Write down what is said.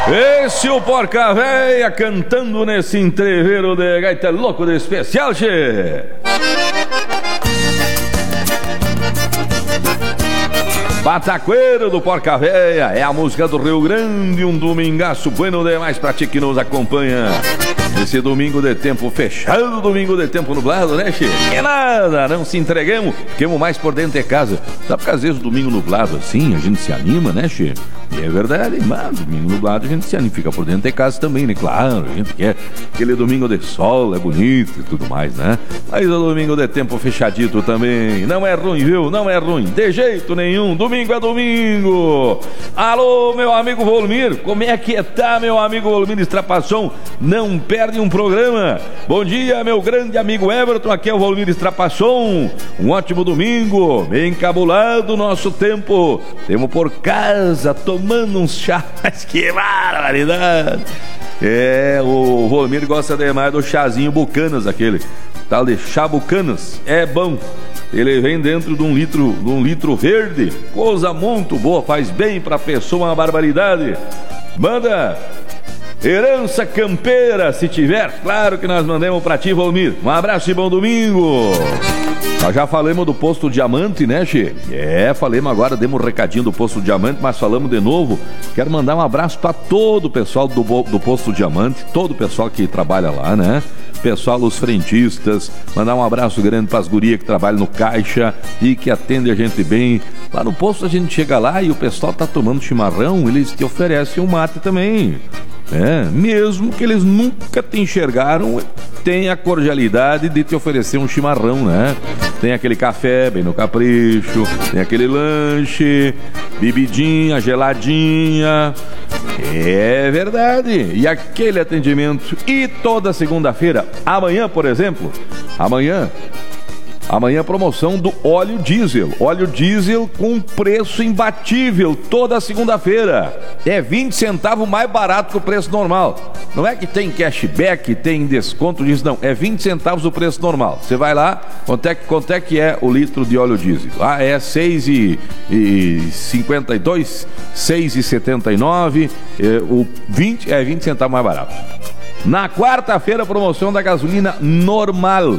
Esse o Porca Véia cantando nesse entreveiro de gaita louco de especial, che. Pataqueiro do Porca Véia é a música do Rio Grande, um domingaço bueno demais pra ti que nos acompanha. Esse domingo de tempo fechado, domingo de tempo nublado, né, che? É nada, não se entregamos, ficamos mais por dentro de casa. Sabe que às vezes o domingo nublado assim, a gente se anima, né, che? E é verdade, mas domingo nublado a gente se anima, fica por dentro de casa também, né? Claro, a gente quer aquele domingo de sol, é bonito e tudo mais, né? Mas o domingo de tempo fechadito também, não é ruim, viu? Não é ruim, de jeito nenhum, domingo é domingo. Alô, meu amigo Volmir, como é que tá, meu amigo Volmir Estrapasson? Não perde um programa. Bom dia, meu grande amigo Everton, aqui é o Volmir Estrapasson. Um ótimo domingo, bem encabulado nosso tempo. Temos por casa, tomando uns chá, mas que barbaridade. É, o Volmir gosta demais do chazinho Bucanas, aquele tal de chá Bucanas, é bom. Ele vem dentro de um litro verde, coisa muito boa, faz bem pra pessoa, uma barbaridade. Manda herança campeira, se tiver, claro que nós mandamos pra ti, Volmir. Um abraço e bom domingo. Nós já falamos do Posto Diamante, né, che? Falamos agora, demos um recadinho do Posto Diamante, mas falamos de novo. Quero mandar um abraço para todo o pessoal do Posto Diamante, todo o pessoal que trabalha lá, né? Pessoal, os frentistas, mandar um abraço grande para as gurias que trabalham no caixa e que atendem a gente bem. Lá no posto a gente chega lá e o pessoal tá tomando chimarrão, eles te oferecem um mate também. Mesmo que eles nunca te enxergaram, tem a cordialidade de te oferecer um chimarrão, né? Tem aquele café bem no capricho, tem aquele lanche, bebidinha, geladinha. É verdade. E aquele atendimento. E toda segunda-feira, amanhã, por exemplo, amanhã promoção do óleo diesel. Óleo diesel com preço imbatível toda segunda-feira. É 20 centavos mais barato que o preço normal. Não é que tem cashback, tem desconto disso, não. É 20 centavos o preço normal. Você vai lá, quanto é que é o litro de óleo diesel? É 6,52, 6,79. O 20 centavos mais barato. Na quarta-feira, promoção da gasolina normal.